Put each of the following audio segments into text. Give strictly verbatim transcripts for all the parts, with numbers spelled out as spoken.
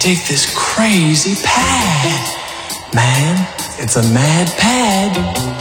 dig this crazy pad. Man, it's a mad pad.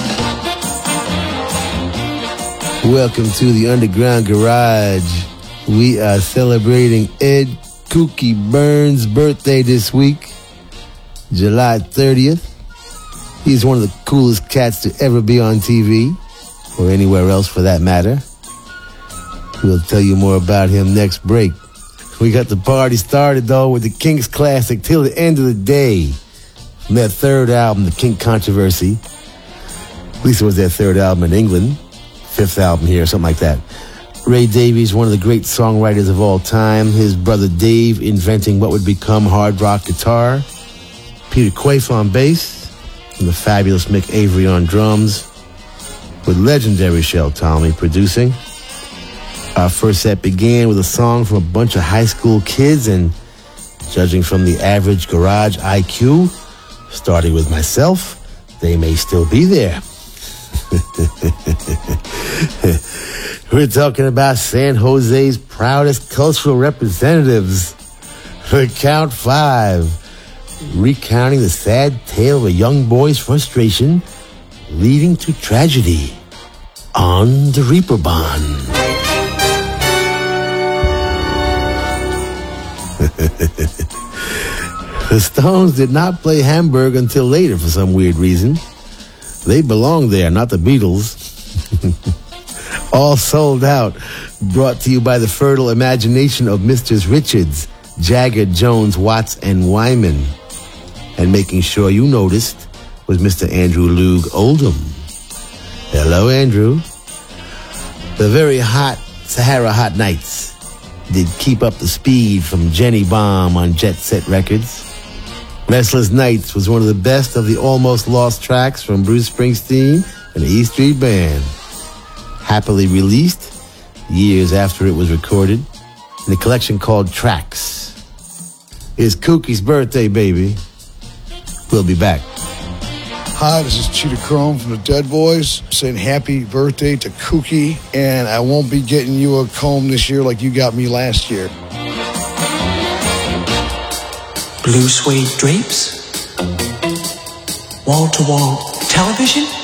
Welcome to the Underground Garage. We are celebrating Ed Kooky Burns' birthday this week, July thirtieth. He's one of the coolest cats to ever be on T V, or anywhere else for that matter. We'll tell you more about him next break. We got the party started, though, with the Kinks classic Till the End of the Day. From their third album, The Kink Controversy. At least it was their third album in England. Fifth album here, something like that. Ray Davies, one of the great songwriters of all time. His brother Dave inventing what would become hard rock guitar. Peter Quaife on bass. And the fabulous Mick Avery on drums. With legendary Shel Talmy producing. Our first set began with a song from a bunch of high school kids, and judging from the average garage I Q, starting with myself, they may still be there. We're talking about San Jose's proudest cultural representatives, the Count Five, recounting the sad tale of a young boy's frustration leading to tragedy on the Reeperbahn. The Stones did not play Hamburg until later for some weird reason. They belong there, not the Beatles. All sold out, brought to you by the fertile imagination of Misters Richards, Jagger, Jones, Watts, and Wyman. And making sure you noticed was Mister Andrew Loog Oldham. Hello, Andrew. The very hot Sahara Hot Nights did Keep Up the Speed from Jenny Baum on Jet Set Records. Restless Nights was one of the best of the almost lost tracks from Bruce Springsteen and the E Street Band. Happily released years after it was recorded in a collection called Tracks. It's Kooky's birthday, baby. We'll be back. Hi, this is Cheetah Chrome from the Dead Boys saying happy birthday to Kooky, and I won't be getting you a comb this year like you got me last year. Blue suede drapes, wall-to-wall television,